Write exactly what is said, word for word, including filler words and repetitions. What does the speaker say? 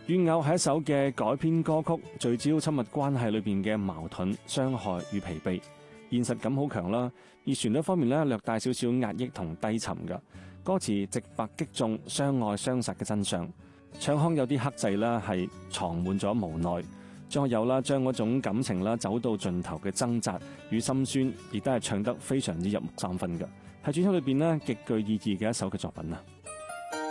怨偶係一首嘅改編歌曲，聚焦親密關係裏邊嘅矛盾、傷害與疲憊，現實感好強啦。而旋律方面咧，略帶少少壓抑同低沉嘅歌詞，直白擊中相愛相殺嘅真相。唱腔有啲克制啦，係藏滿咗無奈。張學友啦，將嗰種感情啦走到盡頭嘅掙扎與心酸，亦都係唱得非常之入木三分嘅，係專輯裏邊咧極具意義嘅一首嘅作品啊！